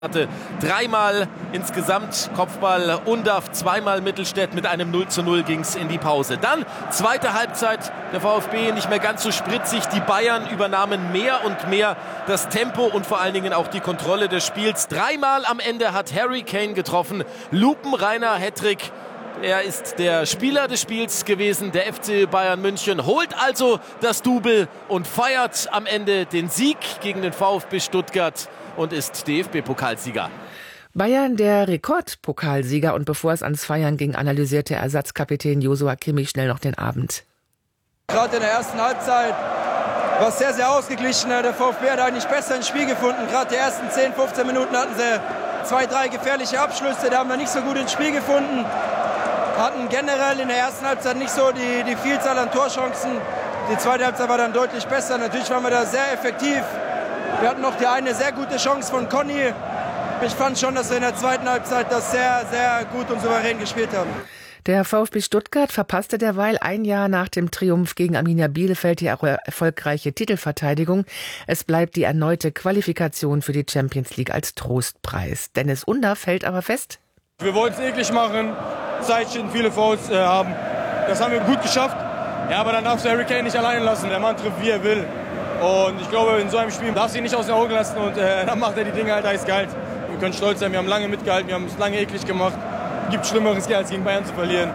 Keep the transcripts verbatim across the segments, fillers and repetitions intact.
hatte dreimal insgesamt Kopfball, Undav zweimal Mittelstädt. Mit einem null zu null ging es in die Pause. Dann zweite Halbzeit, der VfB nicht mehr ganz so spritzig. Die Bayern übernahmen mehr und mehr das Tempo und vor allen Dingen auch die Kontrolle des Spiels. Dreimal am Ende hat Harry Kane getroffen. Lupenreiner Hattrick. Er ist der Spieler des Spiels gewesen. Der F C Bayern München holt also das Double und feiert am Ende den Sieg gegen den VfB Stuttgart und ist D F B-Pokalsieger. Bayern der Rekordpokalsieger, und bevor es ans Feiern ging, analysierte Ersatzkapitän Joshua Kimmich schnell noch den Abend. Gerade in der ersten Halbzeit war es sehr, sehr ausgeglichen. Der VfB hat eigentlich besser ins Spiel gefunden. Gerade die ersten zehn, fünfzehn Minuten hatten sie zwei, drei gefährliche Abschlüsse. Da haben wir nicht so gut ins Spiel gefunden. Hatten generell in der ersten Halbzeit nicht so die, die Vielzahl an Torchancen. Die zweite Halbzeit war dann deutlich besser. Natürlich waren wir da sehr effektiv. Wir hatten noch die eine sehr gute Chance von Conny. Ich fand schon, dass wir in der zweiten Halbzeit das sehr, sehr gut und souverän gespielt haben. Der VfB Stuttgart verpasste derweil ein Jahr nach dem Triumph gegen Arminia Bielefeld die erfolgreiche Titelverteidigung. Es bleibt die erneute Qualifikation für die Champions League als Trostpreis. Dennis Undav hält aber fest: Wir wollten es eklig machen, Zeitchen, viele Fouls äh, haben. Das haben wir gut geschafft. Ja, aber dann darfst du Harry Kane nicht allein lassen. Der Mann trifft, wie er will. Und ich glaube, in so einem Spiel darf sie nicht aus den Augen lassen. Und äh, dann macht er die Dinge halt eiskalt. Wir können stolz sein, wir haben lange mitgehalten, wir haben es lange eklig gemacht. Gibt Schlimmeres, als gegen Bayern zu verlieren.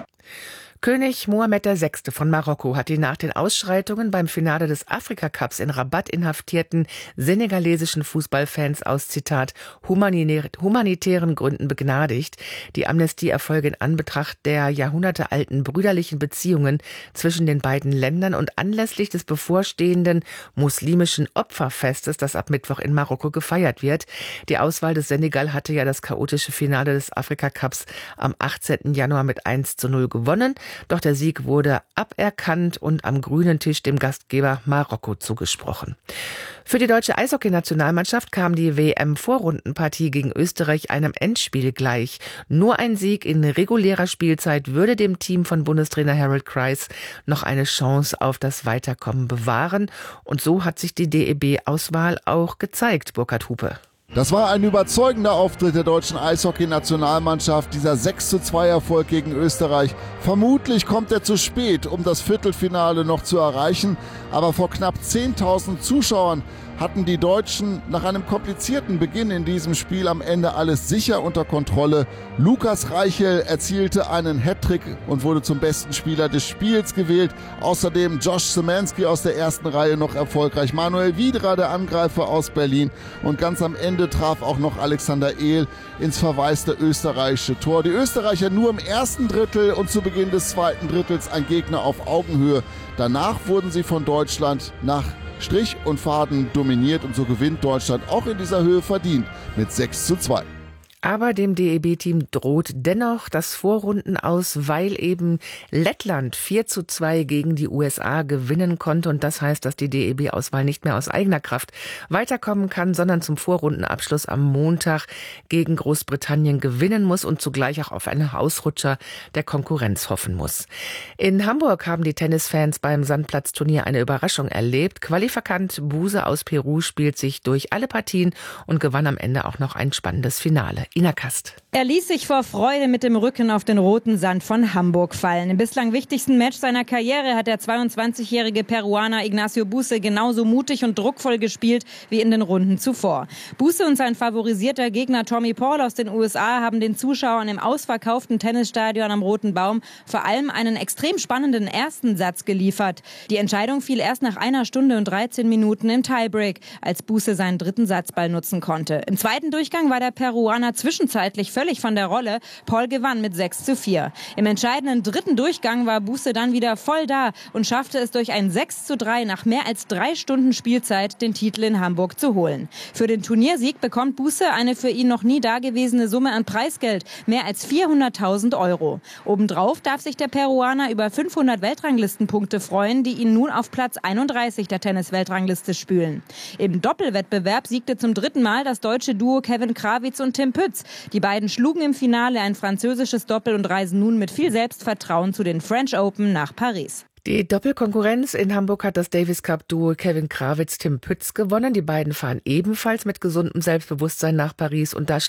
König Mohammed der Sechste von Marokko hat die nach den Ausschreitungen beim Finale des Afrika-Cups in Rabat inhaftierten senegalesischen Fußballfans aus, Zitat, humanitären Gründen begnadigt. Die Amnestie erfolge in Anbetracht der jahrhundertealten brüderlichen Beziehungen zwischen den beiden Ländern und anlässlich des bevorstehenden muslimischen Opferfestes, das ab Mittwoch in Marokko gefeiert wird. Die Auswahl des Senegal hatte ja das chaotische Finale des Afrika-Cups am achtzehnten Januar mit eins zu null gewonnen. Doch der Sieg wurde aberkannt und am grünen Tisch dem Gastgeber Marokko zugesprochen. Für die deutsche Eishockey-Nationalmannschaft kam die W M-Vorrundenpartie gegen Österreich einem Endspiel gleich. Nur ein Sieg in regulärer Spielzeit würde dem Team von Bundestrainer Harold Kreis noch eine Chance auf das Weiterkommen bewahren. Und so hat sich die D E B-Auswahl auch gezeigt, Burkhard Hupe. Das war ein überzeugender Auftritt der deutschen Eishockey-Nationalmannschaft, dieser sechs zu zwei Erfolg gegen Österreich. Vermutlich kommt er zu spät, um das Viertelfinale noch zu erreichen. Aber vor knapp zehntausend Zuschauern hatten die Deutschen nach einem komplizierten Beginn in diesem Spiel am Ende alles sicher unter Kontrolle. Lukas Reichel erzielte einen Hattrick und wurde zum besten Spieler des Spiels gewählt. Außerdem Josh Szymanski aus der ersten Reihe noch erfolgreich. Manuel Wiedra, der Angreifer aus Berlin. Und ganz am Ende traf auch noch Alexander Ehl ins verwaiste österreichische Tor. Die Österreicher nur im ersten Drittel und zu Beginn des zweiten Drittels ein Gegner auf Augenhöhe. Danach wurden sie von Deutschland nach Strich und Faden dominiert, und so gewinnt Deutschland auch in dieser Höhe verdient mit sechs zu zwei. Aber dem D E B-Team droht dennoch das Vorrundenaus, weil eben Lettland vier zu zwei gegen die U S A gewinnen konnte. Und das heißt, dass die D E B-Auswahl nicht mehr aus eigener Kraft weiterkommen kann, sondern zum Vorrundenabschluss am Montag gegen Großbritannien gewinnen muss und zugleich auch auf einen Ausrutscher der Konkurrenz hoffen muss. In Hamburg haben die Tennisfans beim Sandplatzturnier eine Überraschung erlebt. Qualifikant Buse aus Peru spielt sich durch alle Partien und gewann am Ende auch noch ein spannendes Finale. Ina Kast. Er ließ sich vor Freude mit dem Rücken auf den roten Sand von Hamburg fallen. Im bislang wichtigsten Match seiner Karriere hat der zweiundzwanzigjährige Peruaner Ignacio Buse genauso mutig und druckvoll gespielt wie in den Runden zuvor. Buse und sein favorisierter Gegner Tommy Paul aus den U S A haben den Zuschauern im ausverkauften Tennisstadion am Roten Baum vor allem einen extrem spannenden ersten Satz geliefert. Die Entscheidung fiel erst nach einer Stunde und dreizehn Minuten im Tiebreak, als Buse seinen dritten Satzball nutzen konnte. Im zweiten Durchgang war der Peruaner zwischenzeitlich völlig von der Rolle. Paul gewann mit sechs zu vier. Im entscheidenden dritten Durchgang war Buse dann wieder voll da und schaffte es durch ein sechs zu drei nach mehr als drei Stunden Spielzeit, den Titel in Hamburg zu holen. Für den Turniersieg bekommt Buse eine für ihn noch nie dagewesene Summe an Preisgeld, mehr als vierhunderttausend Euro. Obendrauf darf sich der Peruaner über fünfhundert Weltranglistenpunkte freuen, die ihn nun auf Platz einunddreißig der Tennis-Weltrangliste spülen. Im Doppelwettbewerb siegte zum dritten Mal das deutsche Duo Kevin Krawitz und Tim Pütz. Die beiden schlugen im Finale ein französisches Doppel und reisen nun mit viel Selbstvertrauen zu den French Open nach Paris. Die Doppelkonkurrenz in Hamburg hat das Davis Cup-Duo Kevin Krawitz, Tim Pütz gewonnen. Die beiden fahren ebenfalls mit gesundem Selbstbewusstsein nach Paris und da